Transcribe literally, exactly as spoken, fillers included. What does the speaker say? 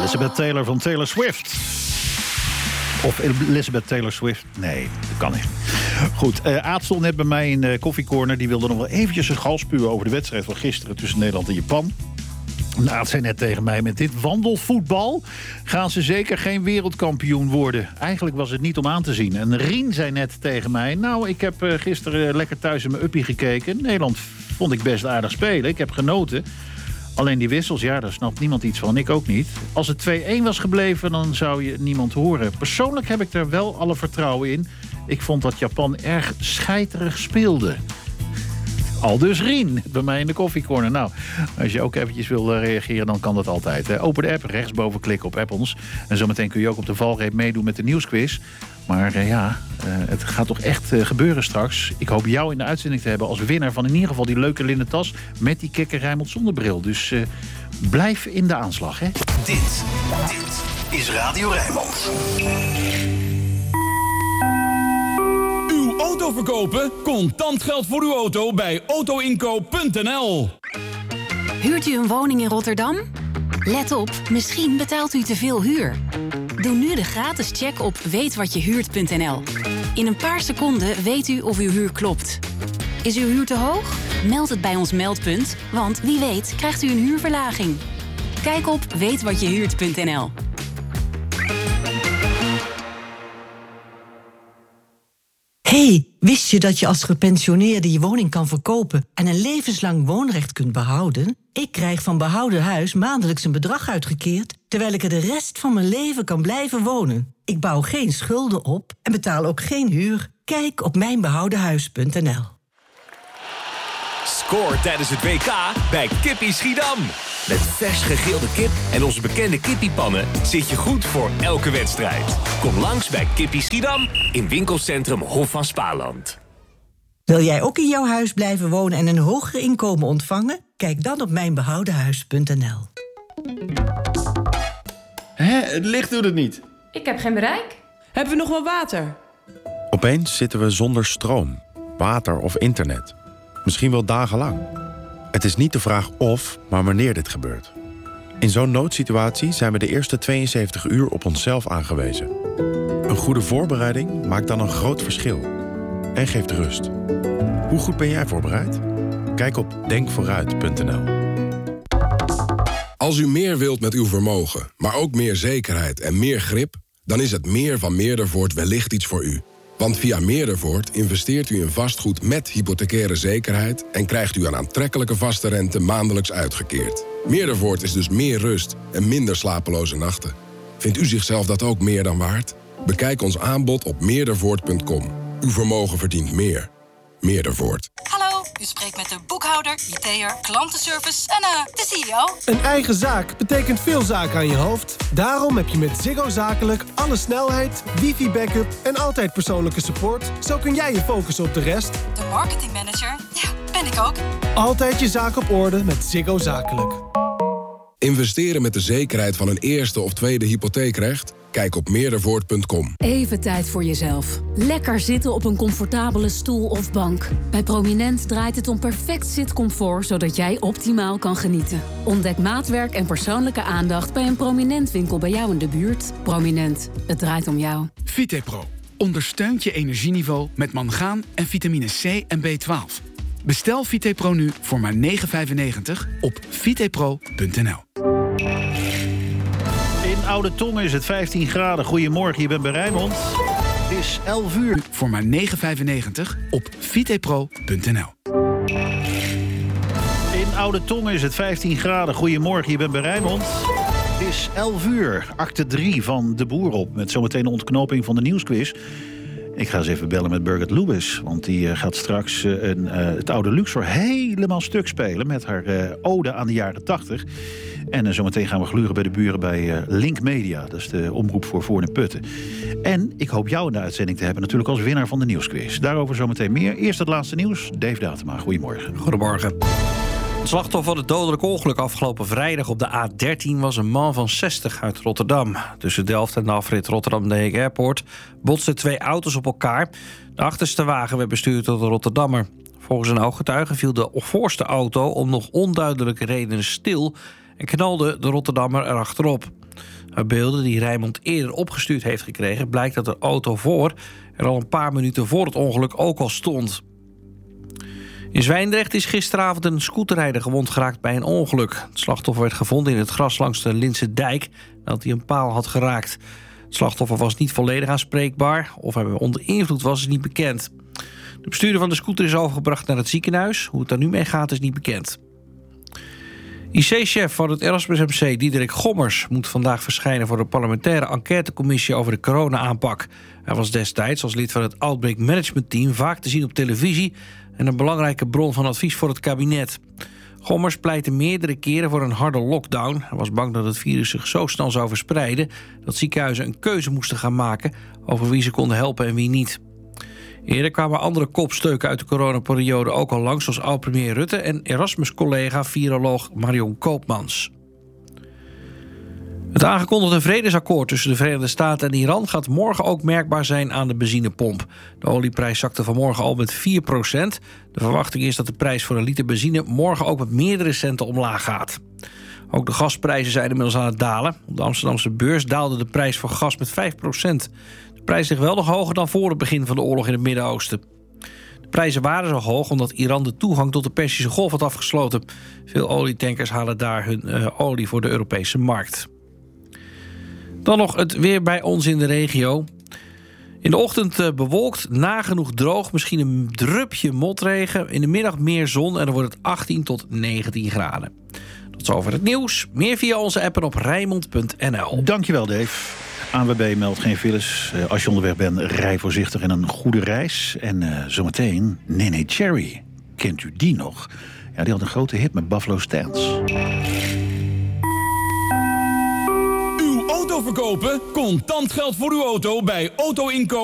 Elizabeth Taylor van Taylor Swift. Of Elizabeth Taylor Swift. Nee, dat kan niet. Goed, uh, Aad stond net bij mij in de koffiecorner. Die wilde nog wel eventjes een gal spuwen over de wedstrijd van gisteren tussen Nederland en Japan. Aad zei net tegen mij, met dit wandelvoetbal gaan ze zeker geen wereldkampioen worden. Eigenlijk was het niet om aan te zien. En Rien zei net tegen mij, nou, ik heb uh, gisteren lekker thuis in mijn uppie gekeken. Nederland vond ik best aardig spelen. Ik heb genoten. Alleen die wissels, ja, daar snapt niemand iets van. Ik ook niet. Als het twee-een was gebleven, dan zou je niemand horen. Persoonlijk heb ik er wel alle vertrouwen in. Ik vond dat Japan erg scheiterig speelde. Aldus Rien, bij mij in de koffiecorner. Nou, als je ook eventjes wil reageren, dan kan dat altijd. Hè. Open de app, rechtsboven klikken op Apples. En zometeen kun je ook op de valreep meedoen met de nieuwsquiz. Maar uh, ja, uh, het gaat toch echt uh, gebeuren straks. Ik hoop jou in de uitzending te hebben als winnaar van in ieder geval die leuke linnen tas met die Kikker Rijnmond zonder bril. Dus uh, blijf in de aanslag, hè. Dit, dit is Radio Rijnmond. Uw auto verkopen? Contant geld voor uw auto bij autoinkoop punt n l. Huurt u een woning in Rotterdam? Let op, misschien betaalt u te veel huur. Doe nu de gratis check op weet wat je huurt punt n l. In een paar seconden weet u of uw huur klopt. Is uw huur te hoog? Meld het bij ons meldpunt, want wie weet krijgt u een huurverlaging. Kijk op weet wat je huurt punt n l. Hey, wist je dat je als gepensioneerde je woning kan verkopen en een levenslang woonrecht kunt behouden? Ik krijg van Behouden Huis maandelijks een bedrag uitgekeerd, terwijl ik er de rest van mijn leven kan blijven wonen. Ik bouw geen schulden op en betaal ook geen huur. Kijk op mijn behouden huis punt n l. Scoor tijdens het W K bij Kippie Schiedam. Met vers gegrilde kip en onze bekende kippiepannen zit je goed voor elke wedstrijd. Kom langs bij Kippie Schiedam in winkelcentrum Hof van Spaarland. Wil jij ook in jouw huis blijven wonen en een hoger inkomen ontvangen? Kijk dan op mijn behouden huis punt n l. Hé, het licht doet het niet. Ik heb geen bereik. Hebben we nog wel water? Opeens zitten we zonder stroom, water of internet. Misschien wel dagenlang. Het is niet de vraag of, maar wanneer dit gebeurt. In zo'n noodsituatie zijn we de eerste tweeënzeventig uur op onszelf aangewezen. Een goede voorbereiding maakt dan een groot verschil. En geeft rust. Hoe goed ben jij voorbereid? Kijk op denk vooruit punt n l. Als u meer wilt met uw vermogen, maar ook meer zekerheid en meer grip, dan is het meer van Meerdervoort wellicht iets voor u. Want via Meerdervoort investeert u in vastgoed met hypothecaire zekerheid en krijgt u een aantrekkelijke vaste rente maandelijks uitgekeerd. Meerdervoort is dus meer rust en minder slapeloze nachten. Vindt u zichzelf dat ook meer dan waard? Bekijk ons aanbod op meerdervoort punt com. Uw vermogen verdient meer. Meerdervoort. Hallo, u spreekt met de boekhouder, I T'er, klantenservice en uh, de C E O. Een eigen zaak betekent veel zaken aan je hoofd. Daarom heb je met Ziggo Zakelijk alle snelheid, wifi-backup en altijd persoonlijke support. Zo kun jij je focussen op de rest. De marketingmanager, ja, ben ik ook. Altijd je zaak op orde met Ziggo Zakelijk. Investeren met de zekerheid van een eerste of tweede hypotheekrecht? Kijk op meerdervoort punt com. Even tijd voor jezelf. Lekker zitten op een comfortabele stoel of bank. Bij Prominent draait het om perfect zitcomfort, zodat jij optimaal kan genieten. Ontdek maatwerk en persoonlijke aandacht bij een Prominent winkel bij jou in de buurt. Prominent, het draait om jou. Vitepro ondersteunt je energieniveau met mangaan en vitamine C en B twaalf. Bestel Vitepro nu voor maar negen vijfennegentig op vitepro punt n l. In Oude Tongen is het vijftien graden. Goedemorgen, je bent bij Rijnmond. Het is elf uur. Voor maar negen vijfennegentig op vitepro punt n l. In Oude Tongen is het vijftien graden. Goedemorgen, je bent bij Rijnmond. Het is elf uur. Acte drie van De Boer op. Met zometeen de ontknoping van de nieuwsquiz. Ik ga eens even bellen met Birgit Lewis. Want die uh, gaat straks uh, een, uh, het oude Luxor helemaal stuk spelen. Met haar uh, ode aan de jaren tachtig. En uh, zometeen gaan we gluren bij de buren bij uh, Link Media. Dat is de omroep voor Voorne Putten. En ik hoop jou in de uitzending te hebben. Natuurlijk als winnaar van de nieuwsquiz. Daarover zometeen meer. Eerst het laatste nieuws. Dave Datema, goedemorgen. Goedemorgen. Het slachtoffer van het dodelijk ongeluk afgelopen vrijdag op de A dertien... was een man van zestig uit Rotterdam. Tussen Delft en de afrit Rotterdam-De Heek Airport botsten twee auto's op elkaar. De achterste wagen werd bestuurd door de Rotterdammer. Volgens een ooggetuige viel de voorste auto om nog onduidelijke redenen stil... en knalde de Rotterdammer erachterop. Uit beelden die Rijnmond eerder opgestuurd heeft gekregen blijkt dat de auto voor er al een paar minuten voor het ongeluk ook al stond. In Zwijndrecht is gisteravond een scooterrijder gewond geraakt bij een ongeluk. Het slachtoffer werd gevonden in het gras langs de Lintse dijk nadat hij een paal had geraakt. Het slachtoffer was niet volledig aanspreekbaar. Of hij onder invloed was, is niet bekend. De bestuurder van de scooter is overgebracht naar het ziekenhuis. Hoe het daar nu mee gaat, is niet bekend. I C-chef van het Erasmus M C, Diederik Gommers, moet vandaag verschijnen voor de parlementaire enquêtecommissie over de corona-aanpak. Hij was destijds als lid van het Outbreak Management Team vaak te zien op televisie en een belangrijke bron van advies voor het kabinet. Gommers pleitte meerdere keren voor een harde lockdown. Hij was bang dat het virus zich zo snel zou verspreiden dat ziekenhuizen een keuze moesten gaan maken over wie ze konden helpen en wie niet. Eerder kwamen andere kopstukken uit de coronaperiode ook al langs, zoals oud-premier Rutte en Erasmus-collega viroloog Marion Koopmans. Het aangekondigde vredesakkoord tussen de Verenigde Staten en Iran gaat morgen ook merkbaar zijn aan de benzinepomp. De olieprijs zakte vanmorgen al met vier procent. De verwachting is dat de prijs voor een liter benzine morgen ook met meerdere centen omlaag gaat. Ook de gasprijzen zijn inmiddels aan het dalen. Op de Amsterdamse beurs daalde de prijs voor gas met vijf procent. De prijs ligt wel nog hoger dan voor het begin van de oorlog in het Midden-Oosten. De prijzen waren zo hoog omdat Iran de toegang tot de Perzische Golf had afgesloten. Veel olietankers halen daar hun uh, olie voor de Europese markt. Dan nog het weer bij ons in de regio. In de ochtend uh, bewolkt, nagenoeg droog, misschien een drupje motregen. In de middag meer zon en dan wordt het achttien tot negentien graden. Tot zover het nieuws. Meer via onze app en op Rijnmond punt n l. Dankjewel, Dave. A N W B meldt geen files. Uh, als je onderweg bent, rij voorzichtig en een goede reis. En uh, zometeen Nene Cherry. Kent u die nog? Ja, die had een grote hit met Buffalo Stance. Uw auto verkopen? Contant geld voor uw auto bij Auto Inkoop.